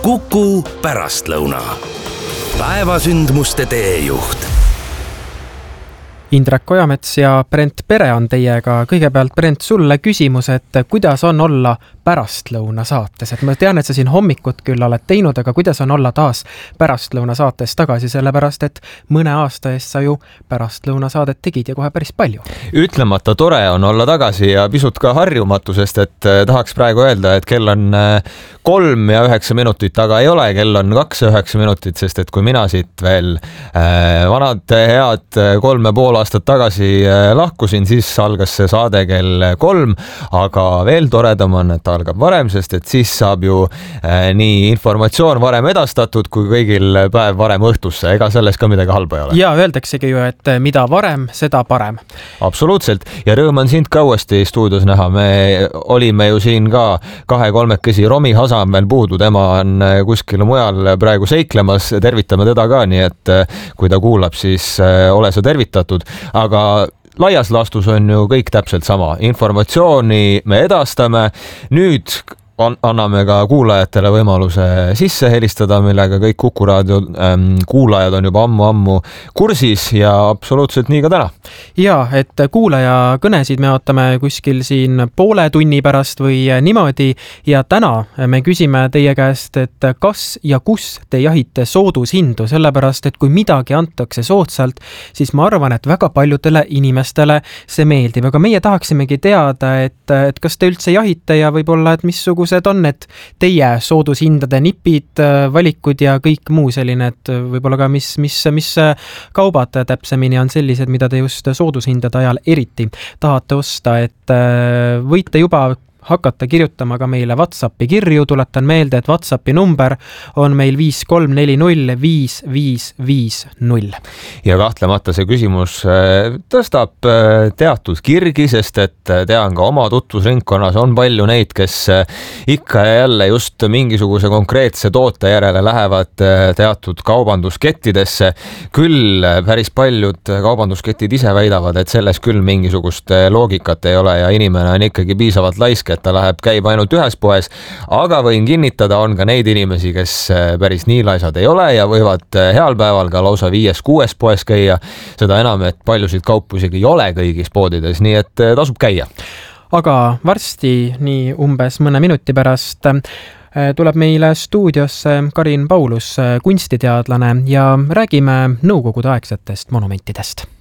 Kuku pärastlõuna. Päevasündmuste teejuht. Indrek Ojamets ja Brent Pere on teiega. Kõigepealt, Brent, sulle küsimus, et kuidas on olla pärastlõuna saates? Et ma tean, et sa siin hommikut küll oled teinud, aga kuidas on olla taas pärastlõuna saates tagasi, sellepärast et mõne aasta eest sa ju pärastlõuna saadet tegid ja kohe päris palju. Ütlemata tore on olla tagasi ja pisut ka harjumatu, sest et tahaks praegu öelda, et kell on 3 ja 9 minutit, aga ei ole, kell on 2 ja 9 minutit, sest et kui mina siit veel vanad head 3,5 aastat tagasi lahkusin, siis algas see saade kell 3, aga veel toredam on, et algab varem, sest et siis saab ju nii informatsioon varem edastatud, kui kõigil päev varem õhtusse. Ega selles ka midagi halba ei ole. Ja öeldaksegi ju, et mida varem, seda parem. Absoluutselt. Ja rõõm on sind ka uuesti stuudios näha. Me olime ju siin ka 2-3 Romi Hasa on veel puudu. Tema on kuskil mujal praegu seiklemas. Tervitame teda ka, nii et kui ta kuulab, siis ole sa tervitatud. Aga laias laastus on ju kõik täpselt sama. Informatsiooni me edastame. Nüüd anname ka kuulajatele võimaluse sisse helistada, millega kõik Kuku Raadio kuulajad on juba ammu kursis ja absoluutselt nii ka täna. Ja, et kuulaja kõnesid me ootame kuskil siin poole tunni pärast või niimoodi ja täna me küsime teie käest, et kas ja kus te jahite soodushindu, sellepärast et kui midagi antakse soodsalt, siis ma arvan, et väga paljudele inimestele see meeldib, aga meie tahaksimegi teada, et kas te üldse jahite ja võib-olla, et missugused on need teie soodushindade nipid, valikud ja kõik muu selline, et võib-olla ka mis kaubad täpsemini on sellised, mida te just soodushindade ajal eriti tahate osta, et võite juba hakata kirjutama ka meile WhatsAppi kirju. Tuletan meelde, et WhatsAppi number on meil 5340 5550. Ja kahtlemata see küsimus tõstab teatud kirgi, sest et tean ka oma tutvusringkonnas on palju neid, kes ikka ja jälle just mingisuguse konkreetse toote järele lähevad teatud kaubanduskettidesse. Küll päris paljud kaubanduskettid ise väidavad, et selles küll mingisugust loogikat ei ole ja inimene on ikkagi piisavalt laisk, et ta käib ainult ühes poes, aga võin kinnitada, on ka neid inimesi, kes päris nii laisad ei ole ja võivad heal päeval ka lausa 5-6 poes käia, seda enam, et paljusid kaupu isegi ei ole kõigis poodides, nii et tasub käia. Aga varsti, nii umbes mõne minuti pärast, tuleb meile stuudiosse Karin Paulus, kunstiteadlane ja räägime nõukogude aegsetest monumentidest.